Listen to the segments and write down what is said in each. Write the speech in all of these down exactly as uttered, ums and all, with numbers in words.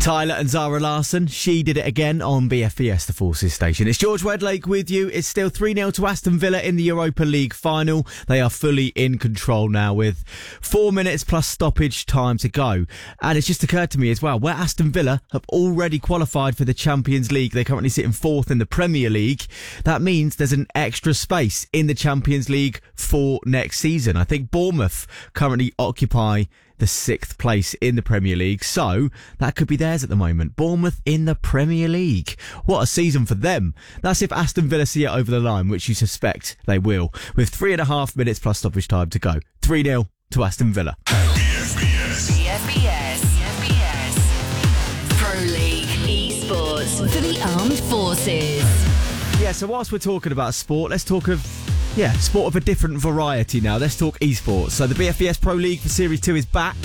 Tyler and Zara Larsson, she did it again on B F B S, the Forces station. It's George Wedlake with you. It's still three nil to Aston Villa in the Europa League final. They are fully in control now with four minutes plus stoppage time to go. And it's just occurred to me as well, where Aston Villa have already qualified for the Champions League. They're currently sitting fourth in the Premier League. That means there's an extra space in the Champions League for next season. I think Bournemouth currently occupy the sixth place in the Premier League, so that could be theirs at the moment. Bournemouth in the Premier League. What a season for them. That's if Aston Villa see it over the line, which you suspect they will, with three and a half minutes plus stoppage time to go. three nil to Aston Villa. B F B S. B F B S. B F B S. Pro League Esports for the Armed Forces. Yeah, so whilst we're talking about sport, let's talk of, yeah, sport of a different variety now. Let's talk esports. So the B F B S Pro League for Series two is back.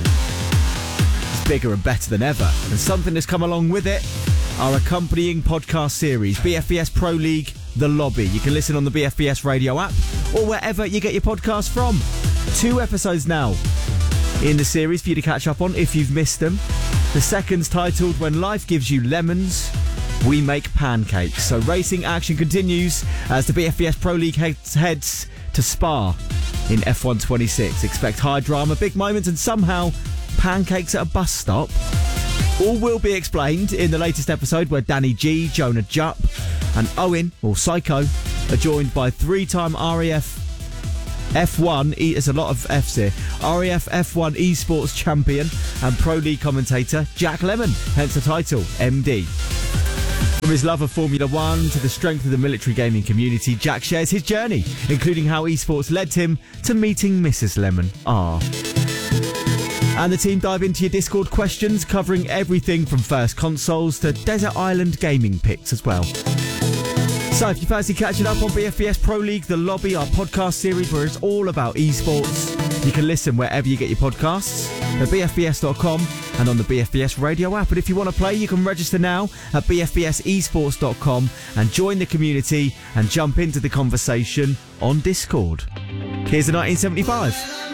It's bigger and better than ever. And something that's come along with it, our accompanying podcast series, B F B S Pro League The Lobby. You can listen on the B F B S radio app or wherever you get your podcasts from. Two episodes now in the series for you to catch up on if you've missed them. The second's titled When Life Gives You Lemons, We Make Pancakes. So racing action continues as the B F B S Pro League heads, heads to Spa in F one twenty-six. Expect high drama, big moments and somehow pancakes at a bus stop. All will be explained in the latest episode where Danny G, Jonah Jupp and Owen, or Psycho, are joined by three-time R A F F one, e- there's a lot of F's here, R A F F one esports champion and Pro League commentator Jack Lemon, hence the title, M D. From his love of Formula One to the strength of the military gaming community, Jack shares his journey, including how esports led him to meeting Missus Lemon R. And the team dive into your Discord questions, covering everything from first consoles to Desert Island gaming picks as well. So if you fancy catching up on B F B S Pro League The Lobby, our podcast series where it's all about esports, you can listen wherever you get your podcasts, at b f b s dot com and on the B F B S radio app. And if you want to play, you can register now at b f b s esports dot com and join the community and jump into the conversation on Discord. Here's the nineteen seventy-five.